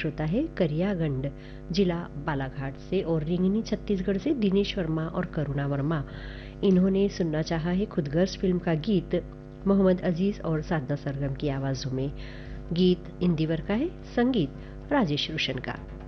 श्रोता है करियागंड, जिला बालाघाट से, और रिंगनी छत्तीसगढ़ से दिनेश वर्मा और करुणा वर्मा। इन्होंने सुनना चाहा है खुदगर्ज फिल्म का गीत मोहम्मद अजीज और साधना सरगम की आवाज़ों में। गीत इंदिवर का है, संगीत राजेश रोशन का।